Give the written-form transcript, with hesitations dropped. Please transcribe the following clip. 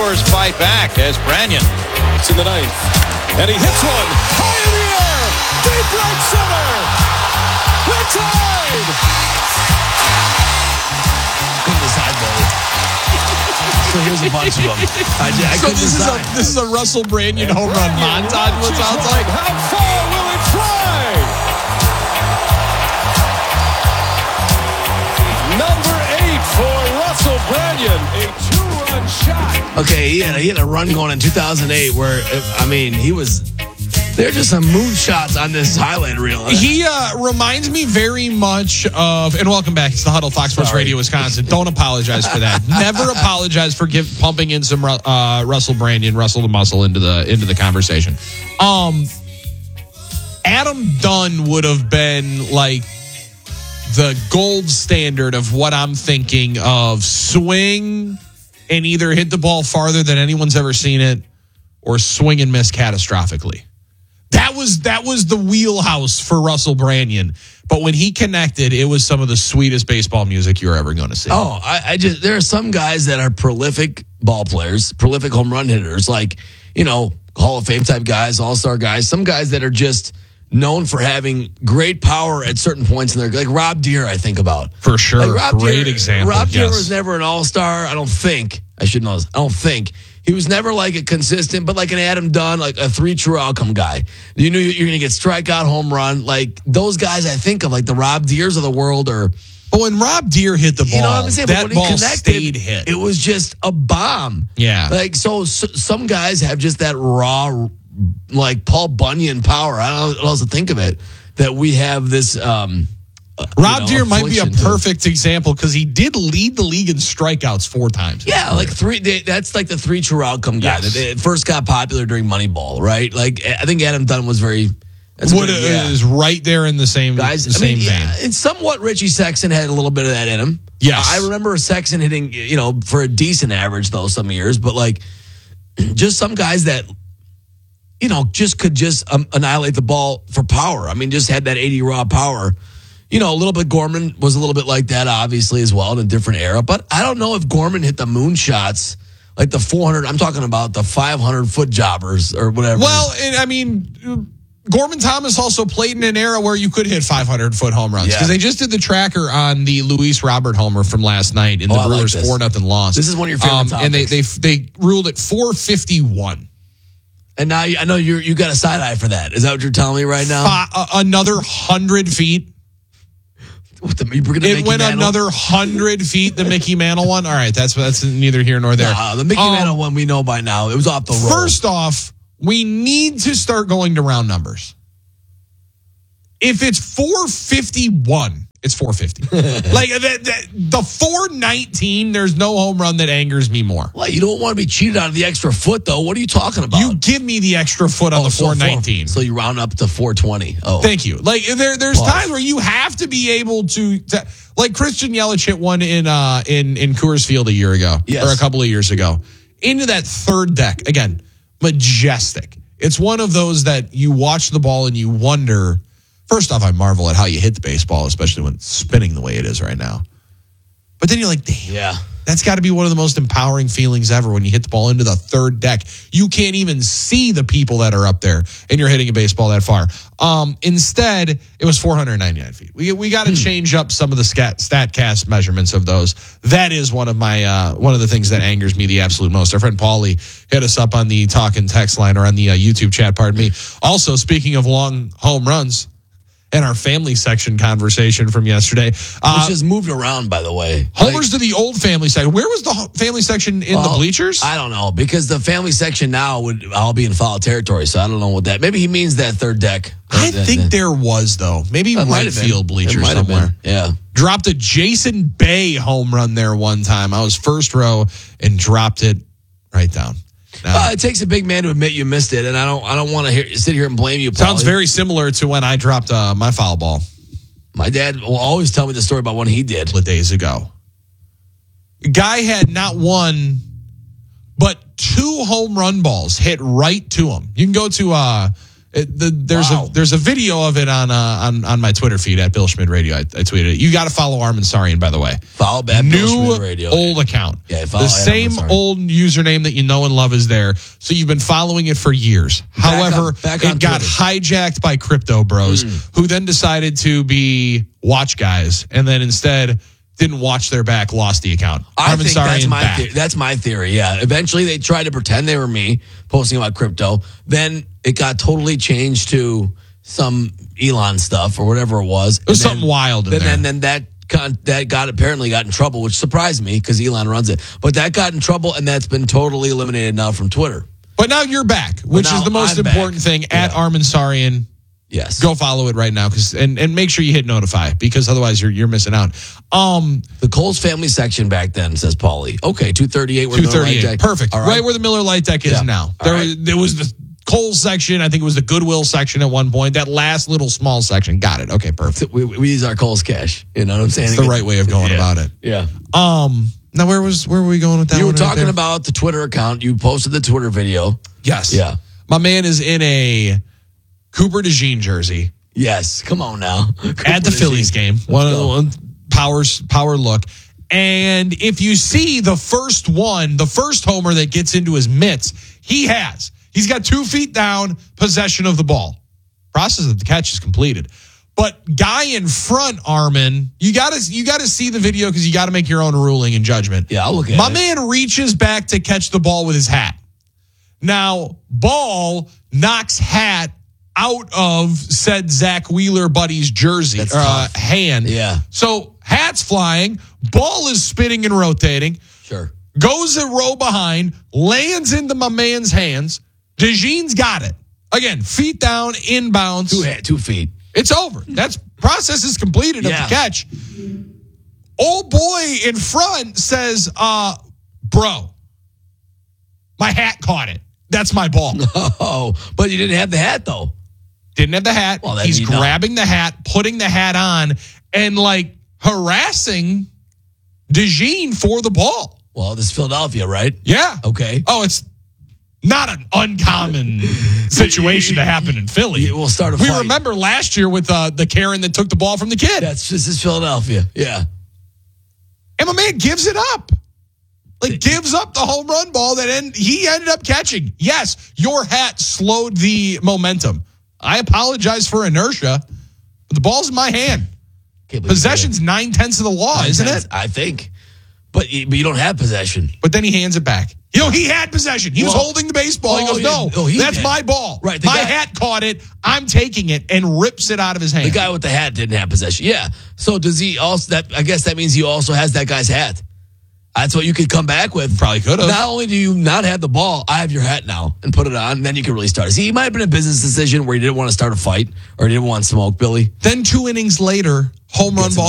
Brewers fight back as Branyan. It's in the ninth. And he hits one high in the air. Deep right center. We're tied. Couldn't decide, though. So here's a bunch of them. This is a Russell Branyan home run montage. What sounds like? How far will it fly? Number 8 for Russell Branyan. A 2-run shot. Okay, he had a run going in 2008 where, they're just some moonshots on this highlight reel. He reminds me very much of, and welcome back. It's the Huddle, Fox Sports Radio, Wisconsin. Don't apologize for that. Never apologize for pumping in some Russell Branyan, Russell the Muscle into the conversation. Adam Dunn would have been like the gold standard of what I'm thinking of swing and either hit the ball farther than anyone's ever seen it or swing and miss catastrophically. That was the wheelhouse for Russell Branyan. But when he connected, it was some of the sweetest baseball music you're ever going to see. Oh, there are some guys that are prolific ball players, prolific home run hitters, like, Hall of Fame type guys, all-star guys. Some guys that are just known for having great power at certain points in their, like Rob Deere, I think about. For sure. Like Great example. Rob Deere was never an all-star, I don't think. I should know this. I don't think. He was never like a consistent, but like an Adam Dunn, like a 3 true outcome guy. You knew you're going to get strikeout, home run. Like those guys I think of, like the Rob Deeres of the world. Or when Rob Deere hit the ball, what I'm saying? that ball stayed hit. It was just a bomb. Yeah. Like, so some guys have just that raw, like Paul Bunyan power. I don't know what else to think of it. That we have this... Rob Deere might be a perfect example because he did lead the league in strikeouts 4 times. Yeah, like 3. That's like the 3 true outcome guy that first got popular during Moneyball, right? Like I think Adam Dunn was very. Is right there in the same guys. vein. Yeah, and somewhat Richie Sexson had a little bit of that in him. Yes, I remember Sexson hitting for a decent average though some years, but like just some guys that just could annihilate the ball for power. I mean, just had that 80 raw power. A little bit Gorman was a little bit like that, obviously, as well, in a different era. But I don't know if Gorman hit the moon shots, like the 400. I'm talking about the 500-foot jobbers or whatever. Well, Gorman Thomas also played in an era where you could hit 500-foot home runs because they just did the tracker on the Luis Robert homer from last night in the Brewers 4-0 loss. This is one of your favorite topics. And they ruled it 451. And now I know you got a side eye for that. Is that what you're telling me right now? Another 100 feet. It went another 100 feet, the Mickey Mantle one. All right, that's neither here nor there. The Mickey Mantle one we know by now. It was off the roll. First off, we need to start going to round numbers. If it's 451, it's 450. Like the 419, there's no home run that angers me more. Well, you don't want to be cheated out of the extra foot, though. What are you talking about? You give me the extra foot on the 419. So you round up to 420. Oh, thank you. Like there's times where you have to be able to like Christian Yelich hit one in Coors Field a year ago or a couple of years ago into that third deck again. Majestic. It's one of those that you watch the ball and you wonder. First off, I marvel at how you hit the baseball, especially when it's spinning the way it is right now. But then you're like, damn, that's got to be one of the most empowering feelings ever when you hit the ball into the third deck. You can't even see the people that are up there, and you're hitting a baseball that far. Instead, it was 499 feet. We got to change up some of the StatCast measurements of those. That is one of the things that angers me the absolute most. Our friend Paulie hit us up on the talk and text line or on the YouTube chat, pardon me. Also, speaking of long home runs, and our family section conversation from yesterday. Which has moved around, by the way. Homers to the old family section. Where was the family section in the bleachers? I don't know, because the family section now would all be in foul territory, so I don't know what that... Maybe he means that third deck. I think there was, though. Maybe right field bleachers somewhere. Yeah. Dropped a Jason Bay home run there one time. I was first row and dropped it right down. It takes a big man to admit you missed it, and I don't want to sit here and blame you, Paulie. Sounds very similar to when I dropped my foul ball. My dad will always tell me the story about when he did. A couple of days ago. Guy had not one, but 2 home run balls hit right to him. You can go to There's a video of it on my Twitter feed at Bill Schmid Radio. I tweeted it. You got to follow Armin Sarian, by the way. Follow back New Bill Schmid Radio. Old account. Yeah, follow the same old username that you know and love is there. So you've been following it for years. However, it got hijacked by crypto bros who then decided to be watch guys and then instead didn't watch their back, lost the account. I think that's my theory. Yeah. Eventually they tried to pretend they were me posting about crypto. Then it got totally changed to some Elon stuff or whatever it was. It was something wild in there. And then that apparently got in trouble, which surprised me because Elon runs it. But that got in trouble and that's been totally eliminated now from Twitter. But now you're back, which is the most important thing at Armin Sarian. Yes. Go follow it right now and make sure you hit notify because otherwise you're missing out. The Coles family section back then, says Paulie. Okay, 238 where 238. Perfect. Right where the Miller Light Deck is now. There was the Coles section, I think it was the Goodwill section at one point. That last little small section. Got it. Okay, perfect. We use our Coles cash. You know what I'm saying? It's the right way of going about it. Yeah. Now where were we going with that? You were talking about the Twitter account. You posted the Twitter video. Yes. Yeah. My man is in a Cooper DeJean jersey. Yes, come on now. At the Phillies game. One power look. And if you see the first homer that gets into his mitts, he's got 2 feet down, possession of the ball. Process of the catch is completed. But guy in front, Armin, you gotta see the video because you gotta make your own ruling and judgment. Yeah, I'll look at it. My man reaches back to catch the ball with his hat. Now, ball knocks hat out of said Zach Wheeler buddy's jersey hand. Yeah. So hat's flying, ball is spinning and rotating. Sure. Goes a row behind, lands into my man's hands. DeJean's got it. Again, feet down, inbounds. 2 feet. It's over. That's process is completed of the catch. Old boy in front says, bro, my hat caught it. That's my ball. Oh, but you didn't have the hat though. Didn't have the hat. Well, he's grabbing the hat, putting the hat on, and like harassing DeJean for the ball. Well, this is Philadelphia, right? Yeah. Okay. Oh, it's not an uncommon situation to happen in Philly. Yeah, we'll start a fight. We remember last year with the Karen that took the ball from the kid. This is Philadelphia. Yeah. And my man gives it up. Gives up the home run ball that he ended up catching. Yes, your hat slowed the momentum. I apologize for inertia, but the ball's in my hand. Possession's 9/10 of the law, isn't it? I think. But you don't have possession. But then he hands it back. He had possession. He was holding the baseball. He goes, no, that's my ball. Right, my hat caught it. I'm taking it, and rips it out of his hand. The guy with the hat didn't have possession. Yeah. So does he also, I guess that means he also has that guy's hat. That's what you could come back with. Probably could have. Not only do you not have the ball, I have your hat now and put it on, and then you can really start. See, he might have been a business decision where he didn't want to start a fight or he didn't want smoke, Billy. Then 2 innings later, home run ball.